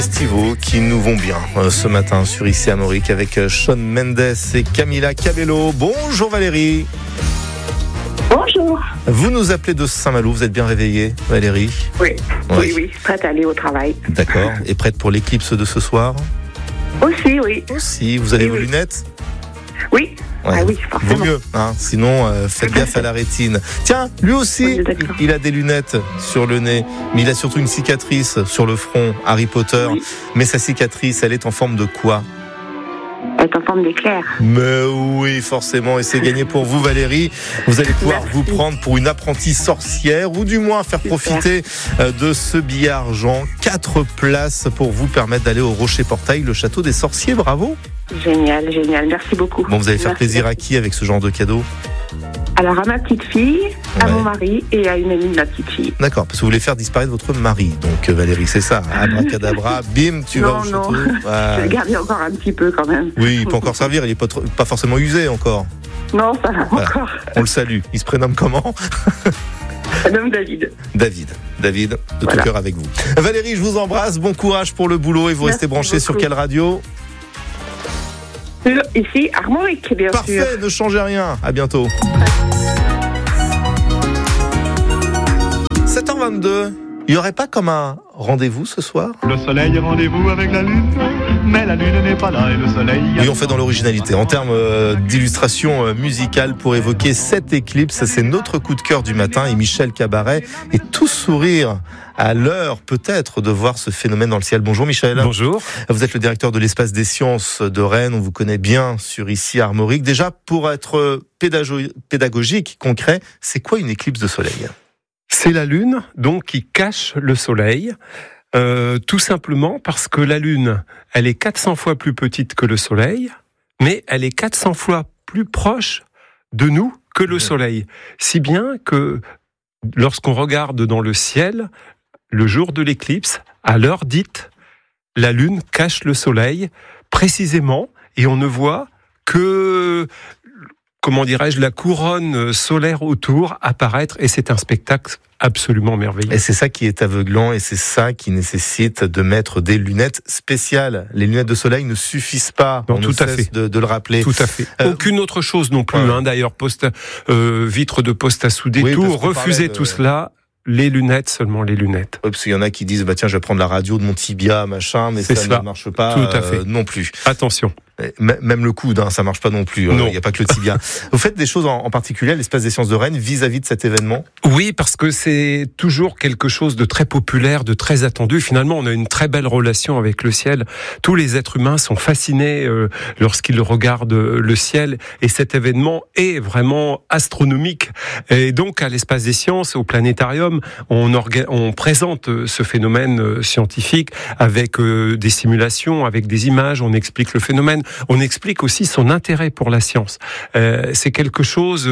Festivals qui nous vont bien ce matin sur ICI Armorique avec Shawn Mendes et Camila Cabello. Bonjour Valérie. Bonjour. Vous nous appelez de Saint-Malo, vous êtes bien réveillée Valérie? Oui, prête à aller au travail. D'accord, et prête pour l'éclipse de ce soir? Aussi, oui. Aussi, vous avez vos lunettes? Oui. Ouais. Ah oui, forcément. Vaut mieux, hein, sinon faites gaffe à la rétine. Tiens, lui aussi, il a des lunettes sur le nez, mais il a surtout une cicatrice sur le front, Harry Potter. Oui. Mais sa cicatrice, elle est en forme de quoi? Elle est en forme d'éclair. Mais oui, forcément, et c'est gagné pour vous Valérie. Vous allez pouvoir vous prendre pour une apprentie sorcière, ou du moins faire profiter de ce billet argent. 4 places pour vous permettre d'aller au Rocher Portail, le château des sorciers. Bravo. Génial, merci beaucoup. Bon, vous allez faire plaisir à qui avec ce genre de cadeau? Alors à ma petite fille, à mon mari et à une amie de ma petite fille. D'accord, parce que vous voulez faire disparaître votre mari, donc Valérie, c'est ça. Abracadabra, bim, tu vas au château. Je vais le garder encore un petit peu quand même. Oui, il peut encore servir, il n'est pas forcément usé encore. Non, ça va encore. On le salue. Il se prénomme comment? Je nomme David. David, de tout cœur avec vous. Valérie, je vous embrasse, bon courage pour le boulot et vous restez branchés sur quelle radio? Ici, Armorique, bien sûr. Parfait, ne changez rien. À bientôt. 7h22. Il n'y aurait pas comme un rendez-vous ce soir? Le soleil est rendez-vous avec la lune, mais la lune n'est pas là et le soleil... Oui, on fait dans l'originalité. En termes d'illustration musicale pour évoquer cette éclipse, c'est notre coup de cœur du matin et Michel Cabaret est tout sourire à l'heure peut-être de voir ce phénomène dans le ciel. Bonjour Michel. Bonjour. Vous êtes le directeur de l'Espace des Sciences de Rennes, on vous connaît bien sur ICI Armorique. Déjà, pour être pédagogique, concret, c'est quoi une éclipse de soleil? C'est la Lune, donc, qui cache le Soleil, tout simplement parce que la Lune, elle est 400 fois plus petite que le Soleil, mais elle est 400 fois plus proche de nous que le Soleil. Si bien que lorsqu'on regarde dans le ciel, le jour de l'éclipse, à l'heure dite, la Lune cache le Soleil précisément, et on ne voit que... la couronne solaire autour apparaître, et c'est un spectacle absolument merveilleux. Et c'est ça qui est aveuglant, et c'est ça qui nécessite de mettre des lunettes spéciales. Les lunettes de soleil ne suffisent pas. Non, on tout à fait. De le rappeler. Tout à fait. Aucune autre chose non plus. D'ailleurs, vitre de poste à souder, tout. Refusez tout cela. Les lunettes, seulement les lunettes. Oui, parce qu'il y en a qui disent, tiens, je vais prendre la radio de mon tibia, machin, mais ça ne marche pas. Tout à fait. Non plus. Attention. Même le coude, ça marche pas non plus. Il n'y a pas que le tibia. Vous faites des choses en particulier à l'Espace des Sciences de Rennes vis-à-vis de cet événement? Oui, parce que c'est toujours quelque chose de très populaire, de très attendu. Finalement, on a une très belle relation avec le ciel. Tous les êtres humains sont fascinés lorsqu'ils regardent le ciel. Et cet événement est vraiment astronomique. Et donc, à l'Espace des Sciences, au Planétarium, on présente ce phénomène scientifique avec des simulations, avec des images. On explique le phénomène. On explique aussi son intérêt pour la science. C'est quelque chose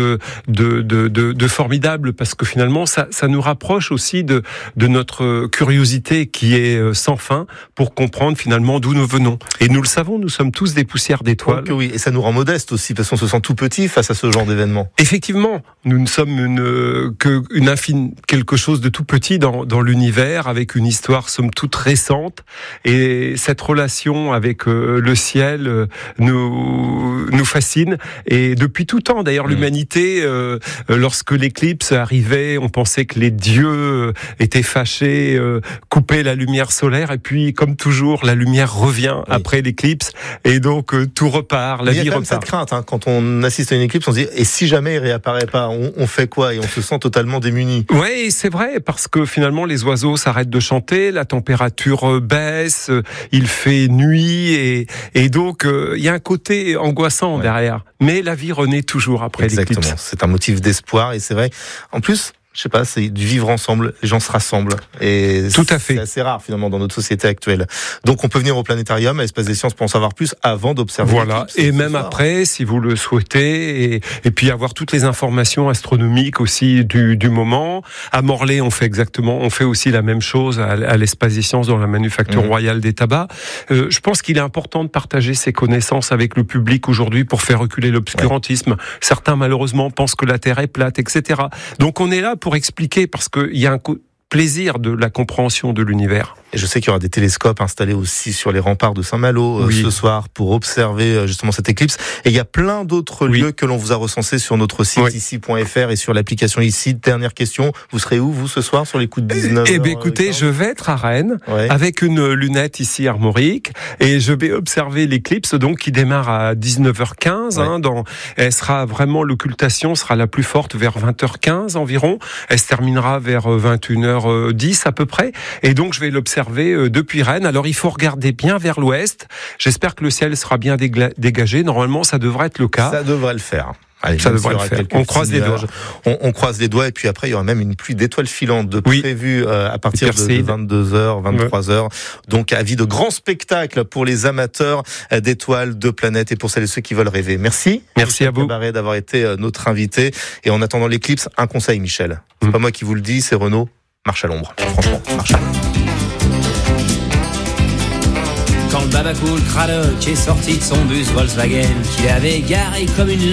de formidable parce que finalement, ça nous rapproche aussi de notre curiosité qui est sans fin pour comprendre finalement d'où nous venons. Et nous le savons, nous sommes tous des poussières d'étoiles. Donc, oui, et ça nous rend modeste aussi parce qu'on se sent tout petit face à ce genre d'événement. Effectivement, nous ne sommes quelque chose de tout petit dans l'univers avec une histoire somme toute récente, et cette relation avec le ciel nous fascine, et depuis tout temps d'ailleurs l'humanité, lorsque l'éclipse arrivait, on pensait que les dieux étaient fâchés, coupaient la lumière solaire, et puis comme toujours la lumière revient après l'éclipse, et donc tout repart, la vie repart. Il y a quand même cette crainte, quand on assiste à une éclipse, on se dit et si jamais il réapparaît pas, on fait quoi? Et on se sent totalement démuni. Oui, c'est vrai, parce que finalement les oiseaux s'arrêtent de chanter, la température baisse, il fait nuit, et donc il y a un côté angoissant derrière. Mais la vie renaît toujours après l'éclipse. Exactement, c'est un motif d'espoir, et c'est vrai. En plus, je sais pas, c'est du vivre ensemble, les gens se rassemblent, et tout à fait. C'est assez rare finalement dans notre société actuelle. Donc on peut venir au Planétarium, à l'Espace des Sciences, pour en savoir plus avant d'observer. Voilà, et même après, si vous le souhaitez, et puis avoir toutes les informations astronomiques aussi du moment. À Morlaix, on fait aussi la même chose à l'Espace des Sciences dans la Manufacture Royale des Tabacs. Je pense qu'il est important de partager ces connaissances avec le public aujourd'hui pour faire reculer l'obscurantisme. Certains malheureusement pensent que la Terre est plate, etc. Donc on est là pour expliquer, parce qu'il y a plaisir de la compréhension de l'univers. Et je sais qu'il y aura des télescopes installés aussi sur les remparts de Saint-Malo ce soir pour observer justement cette éclipse. Et il y a plein d'autres lieux que l'on vous a recensés sur notre site ici.fr et sur l'application ici. Dernière question, vous serez où vous ce soir sur les coups de 19h? Eh bien écoutez, je vais être à Rennes avec une lunette ici armorique et je vais observer l'éclipse donc qui démarre à 19h15. Elle sera vraiment, l'occultation sera la plus forte vers 20h15 environ. Elle se terminera vers 21h10 à peu près. Et donc je vais l'observer depuis Rennes. Alors il faut regarder bien vers l'ouest. J'espère que le ciel sera bien dégagé. Normalement, ça devrait être le cas. Ça devrait le faire. Allez, ça devrait le faire. On croise les doigts. On croise les doigts et puis après il y aura même une pluie d'étoiles filantes prévue à partir de 22h, 23h. Donc avis de grand spectacle pour les amateurs d'étoiles, de planètes et pour celles et ceux qui veulent rêver. Merci à vous Cabaret d'avoir été notre invité. Et en attendant l'éclipse, un conseil Michel. C'est pas moi qui vous le dis, c'est Renaud. Marche à l'ombre. Franchement, marche à l'ombre. Quand le Babacool Cradock est sorti de son bus Volkswagen, qu'il avait garé comme une